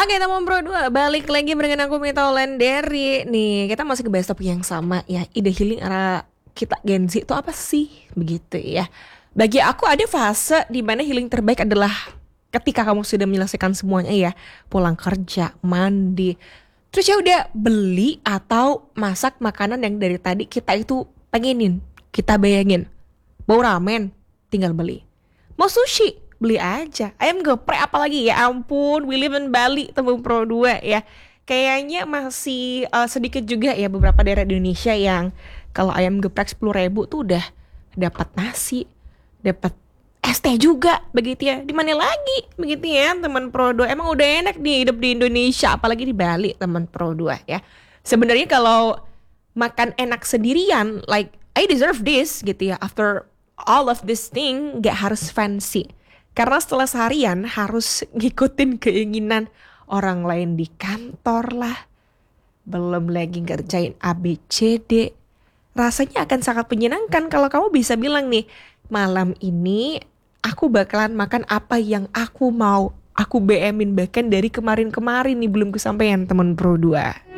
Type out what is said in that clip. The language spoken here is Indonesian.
Oke, teman Pro 2 balik lagi dengan aku Mita Wulandari. Nih, kita masih ngebahas topik yang sama ya. Ide healing era kita Gen Z itu apa sih? Begitu ya. Bagi aku ada fase di mana healing terbaik adalah ketika kamu sudah menyelesaikan semuanya ya. Pulang kerja, mandi, terus ya udah beli atau masak makanan yang dari tadi kita itu pengenin. Kita bayangin, mau ramen, tinggal beli. Mau sushi, beli aja. Ayam geprek apalagi, ya ampun, we live in Bali, Tembung Pro 2 ya. Kayaknya masih sedikit juga ya beberapa daerah di Indonesia yang kalau ayam geprek 10.000 tuh udah dapat nasi, dapat es teh juga begitu ya. Di mana lagi begitu ya, teman Pro 2. Emang udah enak nih hidup di Indonesia, apalagi di Bali, teman Pro 2 ya. Sebenarnya kalau makan enak sendirian, like I deserve this gitu ya, after all of this thing gak harus fancy. Karena setelah seharian harus ngikutin keinginan orang lain di kantor lah. Belum lagi ngerjain ABCD. Rasanya akan sangat menyenangkan kalau kamu bisa bilang nih, malam ini aku bakalan makan apa yang aku mau. Aku BM-in bahkan dari kemarin-kemarin nih belum kesampaian, teman Pro 2.